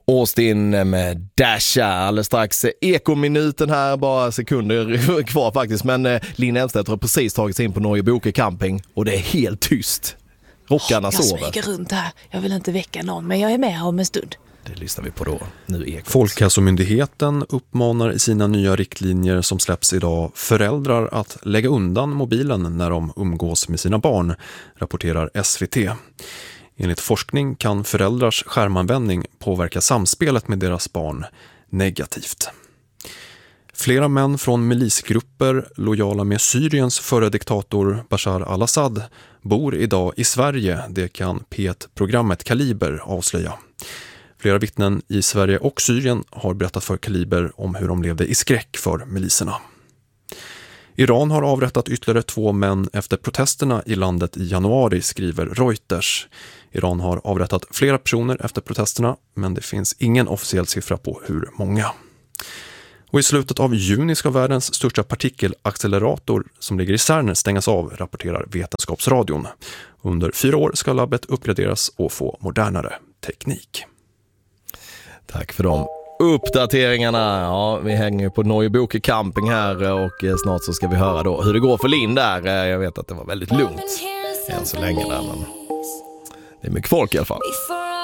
Austin med Dasha alldeles strax. Ekominuten här, bara sekunder kvar faktiskt. Men Linn Elmstedt har precis tagit sig in på Norrboke camping och det är helt tyst. Rockarna sover. Jag smyger runt här. Jag vill inte väcka någon, men jag är med om en stund. Det lyssnar vi på då. Nu Ekot. Folkhälsomyndigheten uppmanar i sina nya riktlinjer som släpps idag föräldrar att lägga undan mobilen när de umgås med sina barn, rapporterar SVT. Enligt forskning kan föräldrars skärmanvändning påverka samspelet med deras barn negativt. Flera män från milisgrupper lojala med Syriens förre diktator Bashar al-Assad bor idag i Sverige, det kan P1-programmet Kaliber avslöja. Flera vittnen i Sverige och Syrien har berättat för Kaliber om hur de levde i skräck för miliserna. Iran har avrättat ytterligare 2 män efter protesterna i landet i januari, skriver Reuters. Iran har avrättat flera personer efter protesterna, men det finns ingen officiell siffra på hur många. Och i slutet av juni ska världens största partikelaccelerator som ligger i CERN stängas av, rapporterar Vetenskapsradion. Under 4 år ska labbet uppgraderas och få modernare teknik. Tack för dem. Uppdateringarna, ja, vi hänger på Norrboke camping här och snart så ska vi höra då hur det går för Linn där. Jag vet att det var väldigt lugnt än så länge där, men det är mycket folk i alla fall.